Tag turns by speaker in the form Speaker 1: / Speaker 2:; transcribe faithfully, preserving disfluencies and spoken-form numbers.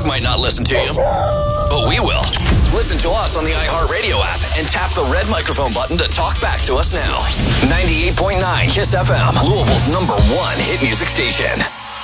Speaker 1: might not listen to you, but we will. Listen to us on the iHeartRadio app and tap the red microphone button to talk back to us now. ninety-eight point nine KISS F M, Louisville's number one hit music station.